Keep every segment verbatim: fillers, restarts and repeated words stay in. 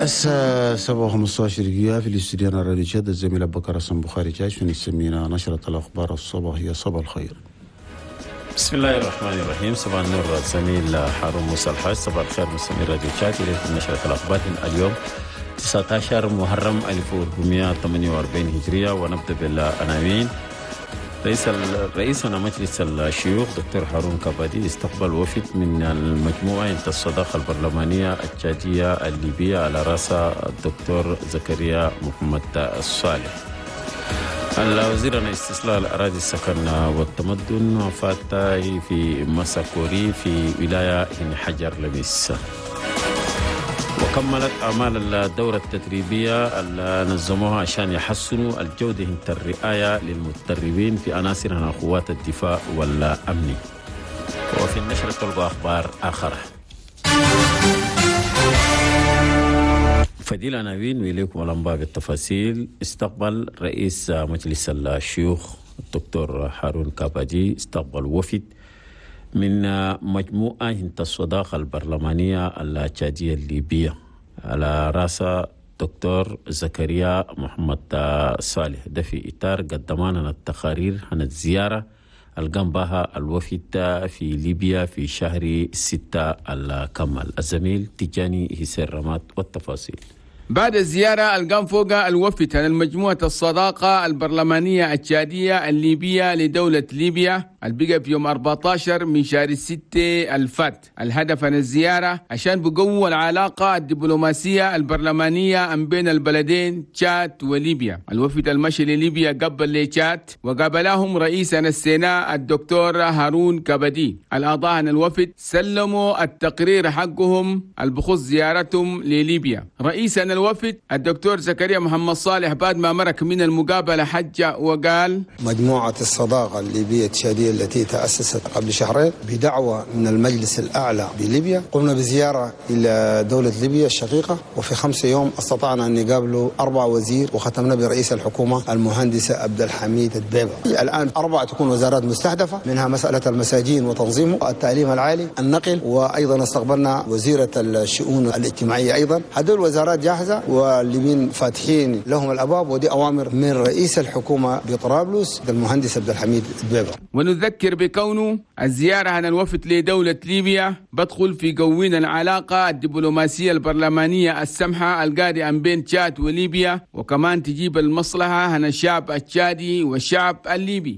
الساعة سبعة وخمسة عشر دقيقة في الاستديو الراديو شاد. الزميل أبو بكر حسن بخاري جاش من يسمينا نشرة الأخبار الصباحية. صباح الخير. بسم الله الرحمن الرحيم. صباح النور الزميل حارون موسى الحاج. صباح الخير مستمعي راديو شاد. إليكم نشرة الأخبار اليوم تسعة عشر محرم ألف وأربعمائة وثمانية وأربعين هجرية، ونبدأ بالعناوين. رئيس رئيسنا مجلس الشيوخ دكتور هارون كابادي استقبل وفد من المجموعة الصداقة البرلمانية التشادية الليبية على رأس الدكتور زكريا محمد الصالح. الوزير استصلاح الأراضي السكن والتمدن فات في مساكوري في ولاية حجر لميس. وكملت أعمال الدورة التدريبية اللي نظموها عشان يحسنوا الجودة الرعاية للمتدربين في عناصر قوات الدفاع والأمن. وفي النشرة تلقوا أخبار آخرى. فدي العناوين وإليكم الأنباء بالتفاصيل. استقبل رئيس مجلس الشيوخ الدكتور هارون كابادي استقبل وفد من مجموعة الصداقة البرلمانية التشادية الليبية على رأس دكتور زكريا محمد صالح. ده في إطار قدمنا التقارير عن الزيارة القام بها الوفد في ليبيا في شهر ستة الكمل. الزميل تجاني هسير رمات والتفاصيل. بعد الزيارة القام فوق الوفد عن المجموعة الصداقة البرلمانية التشادية الليبية لدولة ليبيا البقى في يوم أربعة عشر من شهر ستة الفات. الهدف من الزيارة عشان بقوة العلاقة الدبلوماسية البرلمانية بين البلدين تشاد وليبيا. الوفد المشي لليبيا قبل لتشاد وقابلهم رئيسنا السيناء الدكتور هارون كابادي. الأعضاء عن الوفد سلموا التقرير حقهم البخصوص زيارتهم لليبيا. رئيسنا الوفد الدكتور زكريا محمد صالح بعد ما مرك من المقابلة حج وقال: مجموعة الصداقة الليبية التشادية التي تأسست قبل شهرين بدعوة من المجلس الأعلى بليبيا قمنا بزيارة إلى دولة ليبيا الشقيقة، وفي خمسة يوم استطعنا أن نقابل أربع وزير وختمنا برئيس الحكومة المهندس عبد الحميد الدبيبة. الآن أربعة تكون وزارات مستهدفة، منها مسألة المساجين وتنظيمه، التعليم العالي، النقل، وأيضا استقبلنا وزيرة الشؤون الاجتماعية. أيضا هذول الوزارات جاهزة والليبيين فاتحين لهم الأبواب، ودي أوامر من رئيس الحكومة بطرابلس المهندس عبد الحميد الدبيبة. ونذكر بكونه الزيارة عن الوفد لدولة ليبيا بدخل في قوين العلاقة الدبلوماسية البرلمانية السمحة القادمة بين تشاد وليبيا، وكمان تجيب المصلحة عن الشعب التشادي والشعب الليبي.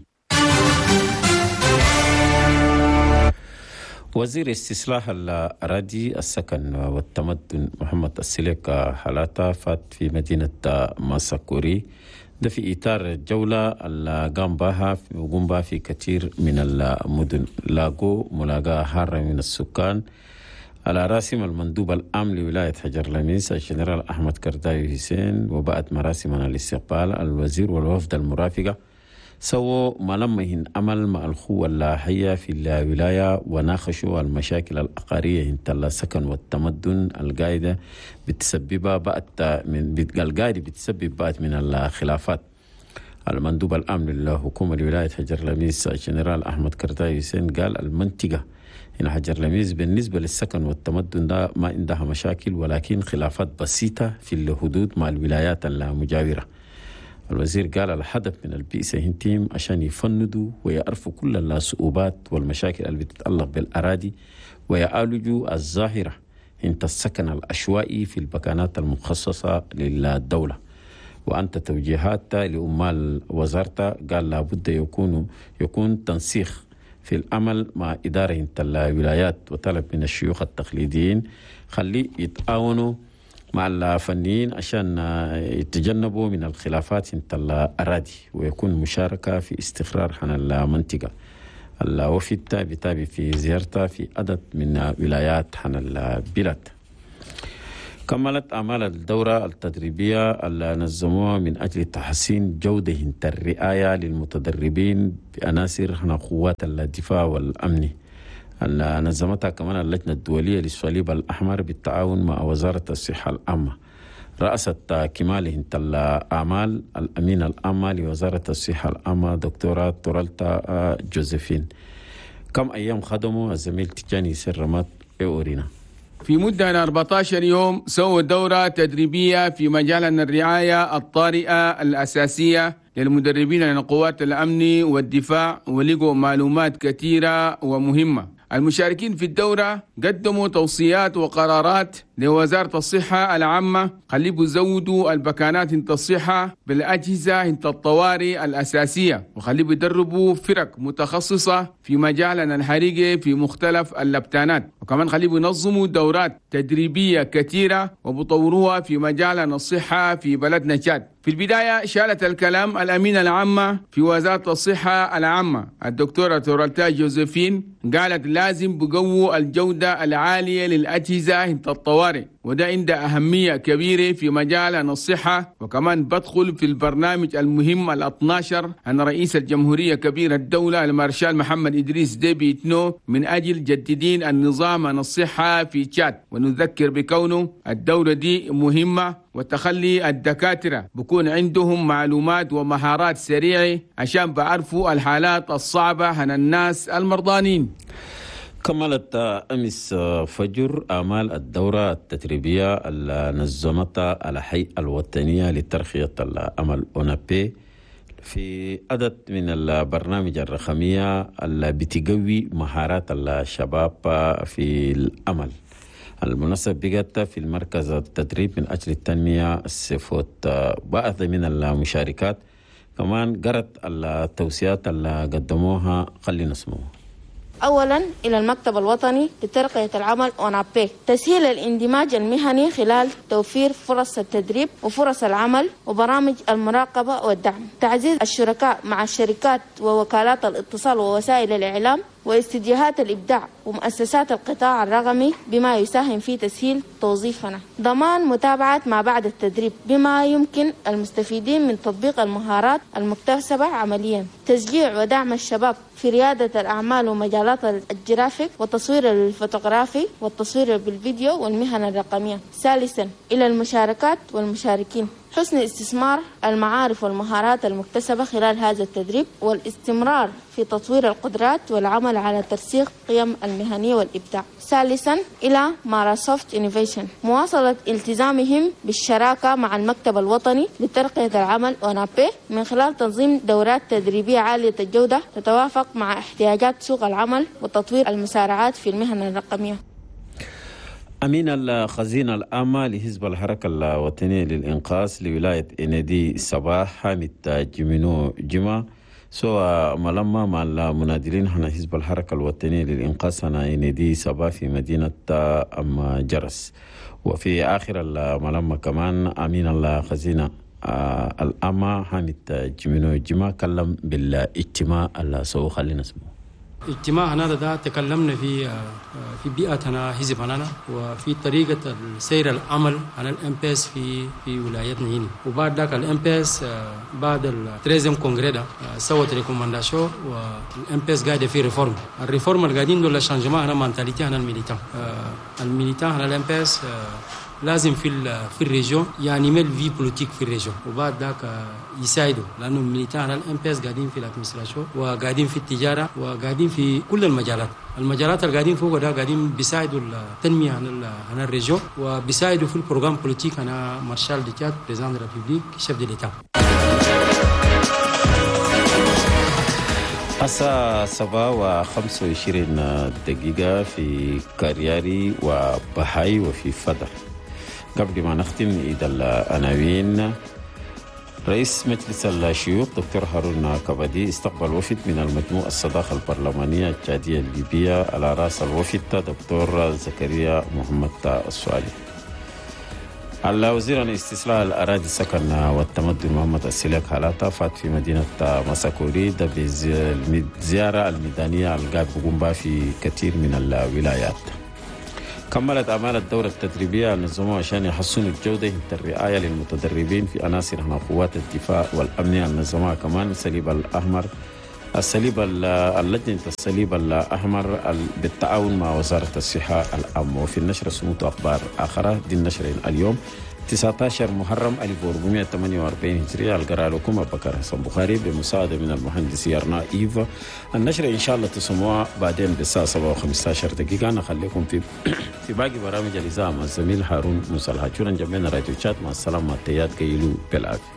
وزير استصلاح الأراضي السكن والتمدن محمد السليك حالاتا فات في مدينة مساكوري. ده في إطار الجولة اللي قام بها وقام بها في كثير من المدن. لاقوا ملاقاة حارة من السكان على راسم المندوب العام لولاية حجر لميس الجنرال أحمد كرداوي حسين. وبعد مراسم الاستقبال الوزير والوفد المرافقة سووا ملمهن عمل مع الخوة اللاحية في الولاية وناقشوا المشاكل الأقارية انت السكن والتمدن القاعدة بتسببها بعد من القاعدة بتسبب بعد من الخلافات. المندوب العام للحكومة لولاية حجر لميس الجنرال أحمد كرداوي حسين قال المنطقة هنا حجر لميس بالنسبة للسكن والتمدن ده ما عندها مشاكل، ولكن خلافات بسيطة في الحدود مع الولايات المجاورة. الوزير قال الهدف من البئسة هنتيم عشان يفندوا ويعرفوا كل الصعوبات والمشاكل اللي بتتعلق بالأراضي ويعالجوا الظاهرة انت السكن العشوائي في المكانات المخصصة للدولة. وأنت توجيهات لأمال وزارته قال لابد يكون يكون تنسيق في العمل مع إدارة انت الولايات، وطلب من الشيوخ التقليديين خلي يتعاونوا مع الفنيين عشان يتجنبوا من الخلافات انت الأراضي ويكون مشاركة في استقرار عن المنطقة. الوفد بتابع في زيارته في عدد من ولايات عن البلاد. كملت أعمال الدورة التدريبية اللي نظموها من أجل تحسين جودة الرعاية للمتدربين بعناصر قوات الدفاع والأمن. اللي نظمتها كمان اللجنة الدولية للصليب الأحمر بالتعاون مع وزارة الصحة العامة. رأست كماله الأعمال الأمين العامة لوزارة الصحة العامة دكتورة تورالتا جوزيفين. كم أيام خدموا الزميل تجاني سرمات إورينا. في مدة أربعة عشر يوم سووا دورة تدريبية في مجال الرعاية الطارئة الأساسية للمدربين من قوات الأمن والدفاع، ولقوا معلومات كثيرة ومهمة. المشاركين في الدورة قدموا توصيات وقرارات لوزارة الصحة العامة، خليبوا يزودوا البكانات انت الصحة بالأجهزة انت الطوارئ الأساسية، وخليبوا يدربوا فرق متخصصة في مجالنا الحريقي في مختلف اللبتانات، وكمان خليبوا ينظموا دورات تدريبية كثيرة وبطوروها في مجالنا الصحة في بلدنا تشاد. في البداية شالت الكلام الأمينة العامة في وزارة الصحة العامة الدكتورة تورالتا جوزيفين، قالت لازم بقووا الجودة العالية للأجهزة انت الطوارئ، وده عنده أهمية كبيرة في مجالنا الصحة، وكمان بدخل في البرنامج المهم ال اثني عشر أن رئيس الجمهورية كبير الدولة المارشال محمد إدريس ديبي إتنو من أجل جديدين النظام الصحة في تشاد، ونذكر بكونه الدولة دي مهمة وتخلي الدكاترة بكون عندهم معلومات ومهارات سريعة عشان بعرفوا الحالات الصعبة عن الناس المرضانين. كملت أمس فجر آمال الدورة التدريبية اللي نظمتها الهيئة الوطنية لترقية الأمل أونابي في عدد من البرنامج الرقمية اللي بتقوي مهارات الشباب في الأمل. المناسبة بقت في المركز التدريب من أجل التنمية السفوت. بعض من المشاركات كمان قرأت التوصيات اللي قدموها، خلينا نسمعها. أولاً إلى المكتب الوطني لترقية العمل أونابي، تسهيل الاندماج المهني خلال توفير فرص التدريب وفرص العمل وبرامج المراقبة والدعم، تعزيز الشركاء مع الشركات ووكالات الاتصال ووسائل الإعلام واستديوهات الإبداع ومؤسسات القطاع الرقمي بما يساهم في تسهيل توظيفنا، ضمان متابعة ما بعد التدريب بما يمكن المستفيدين من تطبيق المهارات المكتسبة عمليا، تشجيع ودعم الشباب في ريادة الأعمال ومجالات الجرافيك والتصوير الفوتوغرافي والتصوير بالفيديو والمهن الرقمية. ثالثا إلى المشاركات والمشاركين، حسن استثمار المعارف والمهارات المكتسبة خلال هذا التدريب والاستمرار في تطوير القدرات والعمل على ترسيخ قيم المهنية والإبداع. ثالثا إلى مايكروسوفت إنوفيشن، مواصلة التزامهم بالشراكة مع المكتب الوطني لترقية العمل أونابي من خلال تنظيم دورات تدريبية عالية الجودة تتوافق مع احتياجات سوق العمل وتطوير المسارعات في المهن الرقمية. أمين الخزينة العامة لحزب الحركة الوطنية للإنقاذ لولاية إنادي صباح حامد جيمينو جمع سوى ملما مع المنادلين هنا حزب الحركة الوطنية للإنقاذ هنا إنادي صباح في مدينة أم جرس. وفي آخر الملما كمان أمين الخزينة العامة حامد جيمينو جمع كلم بالاجتماع اللي سوى. خلينا نسمعه. اجتماع هذا ده تكلمنا في في بيئتنا حزبنا وفي طريقة سير العمل عن الام بي اس في في ولايتنا هنا. وبعد ذاك الام بي اس بعد التريزم كونغري ده سوت ريكومنداسيون والام بي اس قاعد في ريفورم. الريفورم اللي قاعدين دول الشانجمان هنا مانتاليتي هنا الميليتان الميليتان هنا الام بي اس لازم في في الريجون يعني ميل في بوليتيك في الريجون. وبعد ذاك يساعدوا لانه الميليتان الام بي اس قاعدين في الادمنستراسيون وقاعدين في التجاره وقاعدين في كل المجالات. المجالات اللي قاعدين فوق ده قاعدين بيساعدوا التنميه عن الريجون وبيساعدوا في البروجرام بوليتيك انا مارشال دي تشاد بريزيدنت ريبوبليك شيف دي ليتا. الساعة سبعة وخمسة وعشرين دقيقة في كارياري وبحاي وفي فدر. قبل ما نختم إيد العناوين، رئيس مجلس الشيوخ دكتور هارون كبدي استقبل وفد من المجموعة الصداقة البرلمانية التشادية الليبية على رأس الوفد دكتور زكريا محمد السؤالي. على وزير الاستسلاء الأراضي السكن والتمدن محمد السليك حالاتا فات في مدينة مساكوري ده بالزيارة الميدانية القاعد بقوم بها في كثير من الولايات. كملت أعمال الدورة التدريبية النظام عشان يحسنوا الجودة الرعاية للمتدربين في عناصر قوات الدفاع والأمن. النظام كمان الصليب الأحمر الصليب اللجنة الصليب الأحمر بالتعاون مع وزارة الصحة العامة. وفي النشر سموت أخبار آخرى دي النشر اليوم تسعة عشر محرم ألف وأربعمائة وثمانية وأربعين هجرية. القراءة لكم أبو بكر حسن بخاري بمساعدة من المهندس يارنا إيفا. النشرة إن شاء الله تسموها بعدين بالساعة سبعة وخمسة عشر دقيقة. أنا أخليكم في في باقي برامج الإذاعة مع الزميل هارون موسى الحاج. شكرا جميعا راديو شات. مع السلامة. تيات كيلو بالعافية.